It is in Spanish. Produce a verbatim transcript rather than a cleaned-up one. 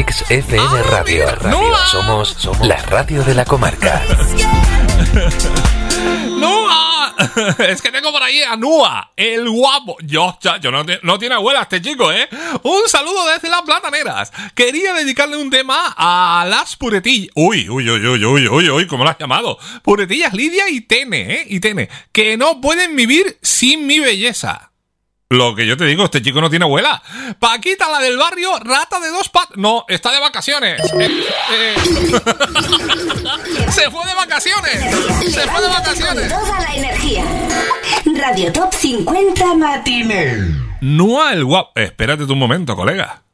Mix F M Ah, Radio. mira, Radio. Nua. Somos, somos la radio de la comarca. ¡Nua! Es que tengo por ahí a Nua, el guapo. Yo, chacho, no, te- no tiene abuela este chico, ¿eh? Un saludo desde las Plataneras. Quería dedicarle un tema a las puretillas. Uy, uy, uy, uy, uy, uy, uy, ¿cómo las has llamado? Puretillas Lidia y Tene, ¿eh? Y Tene, que no pueden vivir sin mi belleza. Lo que yo te digo, este chico no tiene abuela. Paquita, la del barrio, rata de dos patas. No, está de vacaciones. Eh, eh. Se fue de vacaciones. Se fue de vacaciones. Toda la energía. Radio Top cincuenta Matines. Nua el guapo. Espérate tú un momento, colega.